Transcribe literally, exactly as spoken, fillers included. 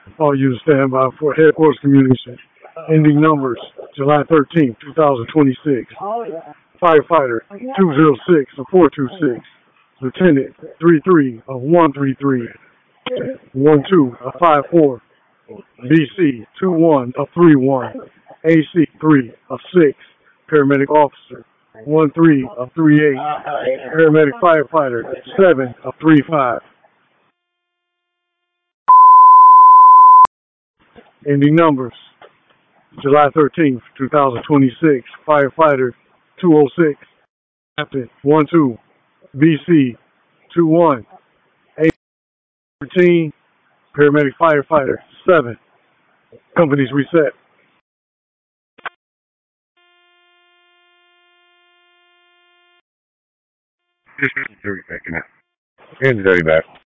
All units stand by for headquarters communication. Ending numbers, July thirteenth, two thousand twenty-six. Firefighter, two zero six of four two six. Lieutenant, three three of one three three. one two of five four. B C, two one of three one. A C, three of six. Paramedic officer, one three of three eight. Paramedic firefighter, seven of three five. Ending numbers, July thirteenth, two thousand twenty-six. Firefighter, two oh six. Captain, one two. B C, two one. A thirteen. Paramedic firefighter, seven. Companies reset. Just dirty back in it. And dirty back.